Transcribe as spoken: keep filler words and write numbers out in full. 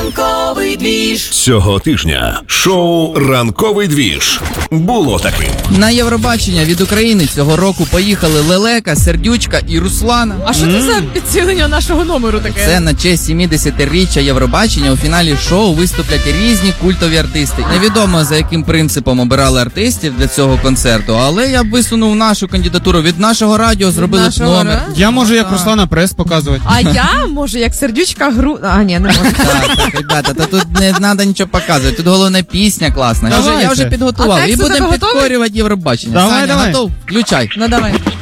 Ранковий двіж. Цього тижня шоу «Ранковий двіж» було таким. На Євробачення від України цього року поїхали Лелека, Сердючка і Руслана. А що це за підсилення нашого номеру таке? Це на честь сімдесятиріччя Євробачення у фіналі шоу виступлять різні культові артисти. Невідомо, за яким принципом обирали артистів для цього концерту, але я б висунув нашу кандидатуру. Від нашого радіо зробили б нашого номер. радіо? Я можу як Руслана Прес показувати. А я, може, як сердючка гру... А, ні, не можу. Так, так, ребята, та тут не треба нічого показувати. Тут головне пісня класна. Я вже, я вже Давайте. підготував. А І текст у будемо тебе готовий? підкорювати Євробачення. Давай, Саня, давай. готов? Включай. Ну, давай.